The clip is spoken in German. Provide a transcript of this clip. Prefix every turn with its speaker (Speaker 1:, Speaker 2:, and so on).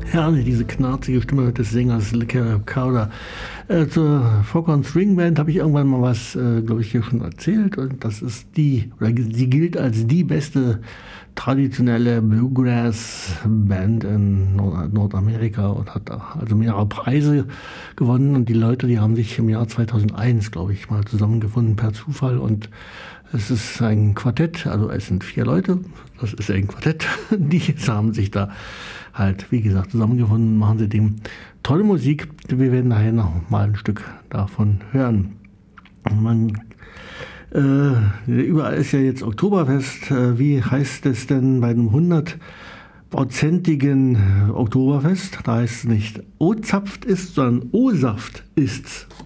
Speaker 1: Herrlich, diese knarzige Stimme des Sängers Caleb Crowder. Zur Foghorn String Band habe ich irgendwann mal was, glaube ich, hier schon erzählt. Und das ist sie gilt als die beste traditionelle Bluegrass-Band in Nordamerika und hat also mehrere Preise gewonnen. Und die Leute, die haben sich im Jahr 2001, glaube ich, mal zusammengefunden per Zufall. Und es ist ein Quartett, also es sind 4 Leute, das ist ein Quartett, die haben sich da halt, wie gesagt, zusammengefunden, machen sie dem tolle Musik. Wir werden nachher noch mal ein Stück davon hören. Überall ist ja jetzt Oktoberfest. Wie heißt es denn bei einem 100-prozentigen Oktoberfest? Da heißt es nicht O-Zapft ist, sondern O-Saft ist's.